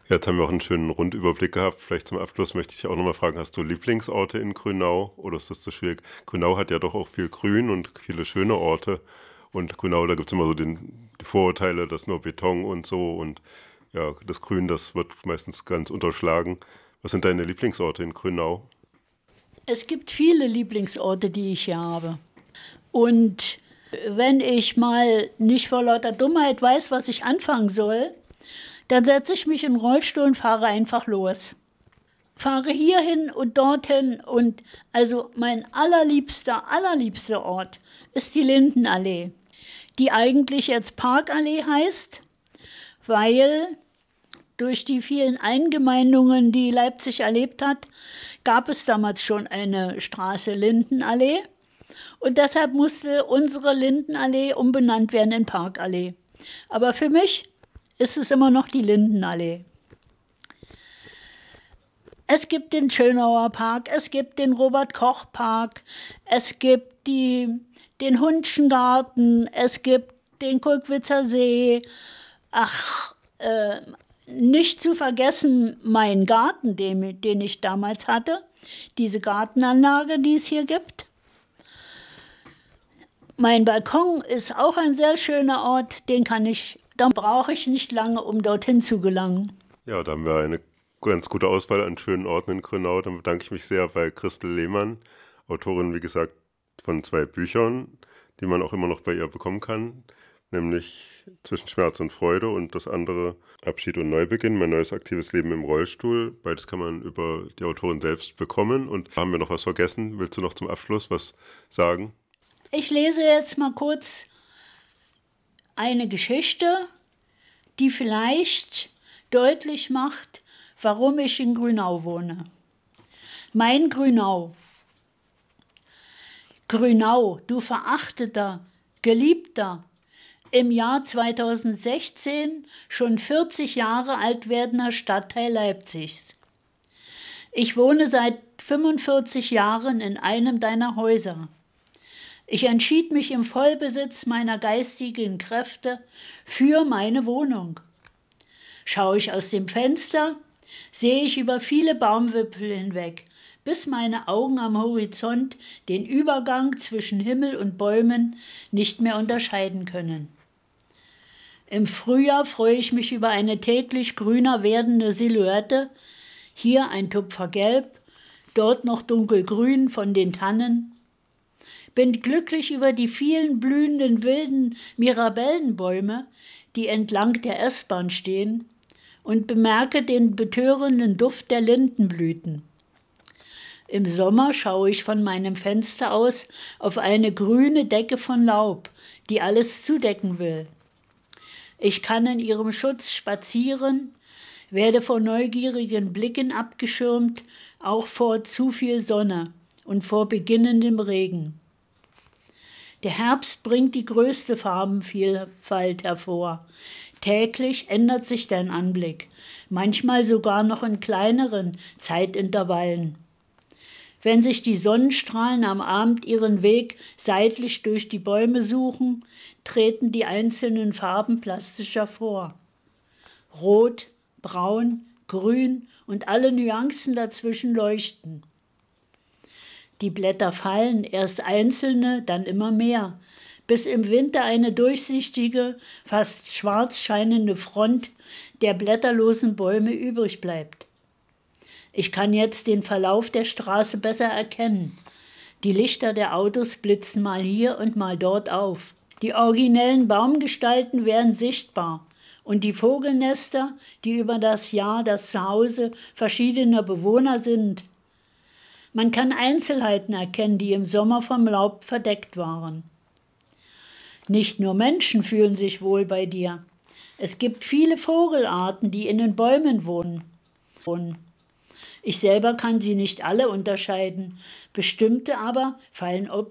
Ja, jetzt haben wir auch einen schönen Rundüberblick gehabt. Vielleicht zum Abschluss möchte ich dich auch nochmal fragen, hast du Lieblingsorte in Grünau oder ist das zu schwierig? Grünau hat ja doch auch viel Grün und viele schöne Orte. Und Grünau, da gibt es immer so die Vorurteile, dass nur Beton und so und ja, das Grün, das wird meistens ganz unterschlagen. Was sind deine Lieblingsorte in Grünau? Es gibt viele Lieblingsorte, die ich hier habe. Und wenn ich mal nicht vor lauter Dummheit weiß, was ich anfangen soll, dann setze ich mich in den Rollstuhl und fahre einfach los. Fahre hierhin und dorthin und also mein allerliebster Ort ist die Lindenallee, die eigentlich jetzt Parkallee heißt, weil durch die vielen Eingemeindungen, die Leipzig erlebt hat, gab es damals schon eine Straße Lindenallee und deshalb musste unsere Lindenallee umbenannt werden in Parkallee. Aber für mich ist es immer noch die Lindenallee. Es gibt den Schönauer Park, es gibt den Robert-Koch-Park, es gibt den Hundschen Garten, es gibt den Kulkwitzer See. Ach, nicht zu vergessen mein Garten, den ich damals hatte, diese Gartenanlage, die es hier gibt. Mein Balkon ist auch ein sehr schöner Ort, da brauche ich nicht lange, um dorthin zu gelangen. Ja, da haben wir eine ganz gute Auswahl an schönen Orten in Grünau. Dann bedanke ich mich sehr bei Christel Lehmann, Autorin, wie gesagt, von 2 Büchern, die man auch immer noch bei ihr bekommen kann, nämlich Zwischen Schmerz und Freude und das andere Abschied und Neubeginn, mein neues aktives Leben im Rollstuhl. Beides kann man über die Autorin selbst bekommen. Und haben wir noch was vergessen? Willst du noch zum Abschluss was sagen? Ich lese jetzt mal kurz eine Geschichte, die vielleicht deutlich macht, warum ich in Grünau wohne. Mein Grünau. Grünau, du verachteter, geliebter, im Jahr 2016 schon 40 Jahre alt werdender Stadtteil Leipzigs. Ich wohne seit 45 Jahren in einem deiner Häuser. Ich entschied mich im Vollbesitz meiner geistigen Kräfte für meine Wohnung. Schaue ich aus dem Fenster, sehe ich über viele Baumwipfel hinweg, bis meine Augen am Horizont den Übergang zwischen Himmel und Bäumen nicht mehr unterscheiden können. Im Frühjahr freue ich mich über eine täglich grüner werdende Silhouette, hier ein Tupfer Gelb, dort noch dunkelgrün von den Tannen. Bin glücklich über die vielen blühenden wilden Mirabellenbäume, die entlang der S-Bahn stehen, und bemerke den betörenden Duft der Lindenblüten. Im Sommer schaue ich von meinem Fenster aus auf eine grüne Decke von Laub, die alles zudecken will. Ich kann in ihrem Schutz spazieren, werde vor neugierigen Blicken abgeschirmt, auch vor zu viel Sonne und vor beginnendem Regen. Der Herbst bringt die größte Farbenvielfalt hervor. Täglich ändert sich dein Anblick, manchmal sogar noch in kleineren Zeitintervallen. Wenn sich die Sonnenstrahlen am Abend ihren Weg seitlich durch die Bäume suchen, treten die einzelnen Farben plastisch hervor. Rot, braun, grün und alle Nuancen dazwischen leuchten. Die Blätter fallen, erst einzelne, dann immer mehr, bis im Winter eine durchsichtige, fast schwarz scheinende Front der blätterlosen Bäume übrig bleibt. Ich kann jetzt den Verlauf der Straße besser erkennen. Die Lichter der Autos blitzen mal hier und mal dort auf. Die originellen Baumgestalten werden sichtbar und die Vogelnester, die über das Jahr das Zuhause verschiedener Bewohner sind. Man kann Einzelheiten erkennen, die im Sommer vom Laub verdeckt waren. Nicht nur Menschen fühlen sich wohl bei dir. Es gibt viele Vogelarten, die in den Bäumen wohnen. Ich selber kann sie nicht alle unterscheiden. Bestimmte aber fallen